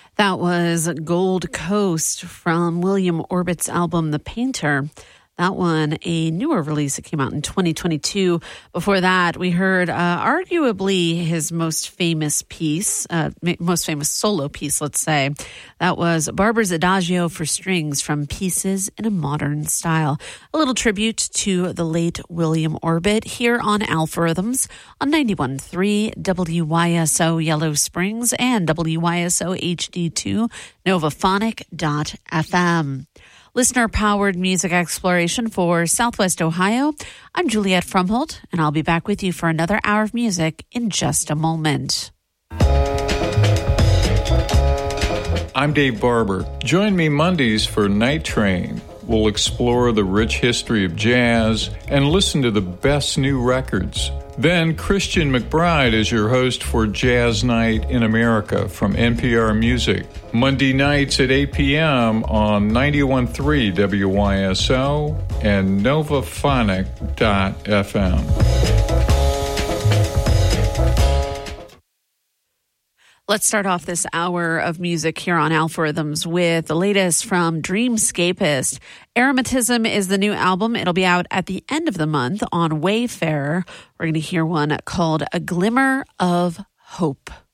That was Gold Coast from William Orbit's album, The Painter. That one, a newer release that came out in 2022. Before that, we heard arguably his most famous piece, most famous solo piece, let's say. That was Barber's Adagio for Strings from Pieces in a Modern Style. A little tribute to the late William Orbit here on Alpharhythms on 91.3 WYSO Yellow Springs and WYSO HD2 Novaphonic.fm. Listener-powered music exploration for Southwest Ohio. I'm Juliette Frumholt, and I'll be back with you for another hour of music in just a moment. I'm Dave Barber. Join me Mondays for Night Train. We'll explore the rich history of jazz and listen to the best new records. Then Christian McBride is your host for Jazz Night in America from NPR Music. Monday nights at 8 p.m. on 91.3 WYSO and Novaphonic.fm. Let's start off this hour of music here on Alpharhythms with the latest from Dreamscapist. Aromatism is the new album. It'll be out at the end of the month on Wayfarer. We're going to hear one called A Glimmer of Hope.